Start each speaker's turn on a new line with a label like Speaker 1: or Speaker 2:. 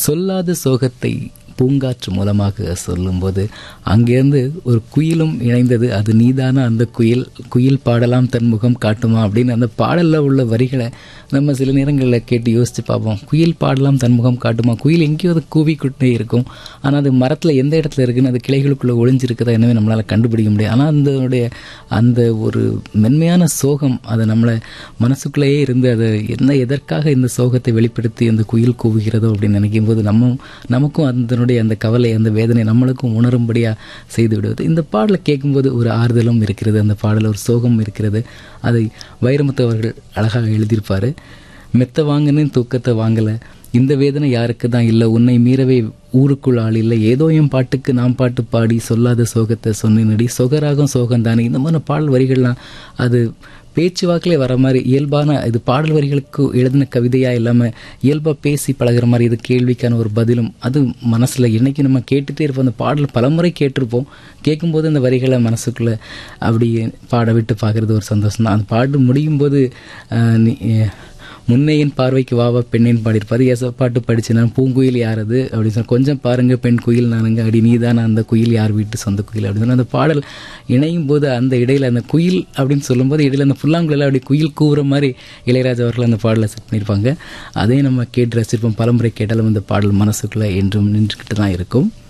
Speaker 1: சொல்லாத சோகத்தை பூங்காற்று மூலமாக சொல்லும்போது அங்கேருந்து ஒரு குயிலும் இணைந்தது. அது நீதானா அந்த குயில் பாடலாம் தன் முகம் காட்டுமா அப்படின்னு அந்த பாடலில் உள்ள வரிகளை நம்ம சில நேரங்களில் கேட்டு யோசித்து பார்ப்போம். குயில் பாடலாம் தன் முகம் காட்டுமா, குயில் எங்கேயோ அது கூவிக்கிட்டே இருக்கும். ஆனால் அது மரத்தில் எந்த இடத்துல இருக்குன்னு அது கிளைகளுக்குள்ளே ஒளிஞ்சிருக்குதா என்னவே நம்மளால் கண்டுபிடிக்க முடியாது. ஆனால் அந்த ஒரு மென்மையான சோகம் அதை நம்மளை மனசுக்குள்ளேயே இருந்து அதை எதற்காக இந்த சோகத்தை வெளிப்படுத்தி அந்த குயில் கூவுகிறதோ அப்படின்னு நினைக்கும் போது நமக்கும் அந்த கவலை, அந்த வேதனை நம்மளுக்கும் உணரும்படியாக செய்து விடுவது. இந்த பாடலை கேட்கும்போது ஒரு ஆறுதலும் இருக்கிறது, அந்த பாடலில் ஒரு சோகம் இருக்கிறது. அதை வைரமுத்து அவர்கள் அழகாக எழுதியிருப்பார். மெத்த வாங்கினேன் தூக்கத்தை வாங்கலை, இந்த வேதனை யாருக்கு தான் இல்லை, உன்னை மீறவே ஊருக்குள் ஆள் இல்லை, ஏதோ என் பாட்டுக்கு நாம் பாட்டு பாடி சொல்லாத சோகத்தை சொன்னடி, சொகராகும் சோகந்தானே. இந்த மாதிரி பாடல் வரிகள்லாம் அது பேச்சு வாக்கிலே வர மாதிரி இயல்பான, இது பாடல் வரிகளுக்கு எழுதின கவிதையாக இல்லாமல் இயல்பாக பேசி பழகிற மாதிரி, இது கேள்விக்கான ஒரு பதிலும் அது மனசில் இன்றைக்கி நம்ம கேட்டுகிட்டே இருப்போம். அந்த பாடல் பலமுறை கேட்டிருப்போம். கேட்கும்போது அந்த வரிகளை மனசுக்குள்ளே அப்படி பாட விட்டு பார்க்குறது ஒரு சந்தோஷம் தான். அந்த பாட்டு முடியும் போது முன்னையின் பார்வைக்கு வாவா பெண்ணின் பாடியிருப்பாரு. பாட்டு படிச்சுனா பூங்குயில் யாரது அப்படின்னு சொன்ன, கொஞ்சம் பாருங்க பெண் குயில் நானுங்க, அடி நீதான அந்த குயில் யார் வீட்டு சொந்த குயில் அப்படின்னு சொன்னால் அந்த பாடல் இணையும் போது அந்த இடையில அந்த குயில் அப்படின்னு சொல்லும்போது இடையில அந்த புல்லாங்குழல அப்படி குயில் கூவுற மாதிரி இளையராஜா அவர்கள் அந்த பாடலை செட் பண்ணியிருப்பாங்க. அதையும் நம்ம கேட்டு ரசிப்போம். பலமுறை கேட்டாலும் அந்த பாடல் மனசுக்குள்ளே என்றும் நின்றுக்கிட்டு தான் இருக்கும்.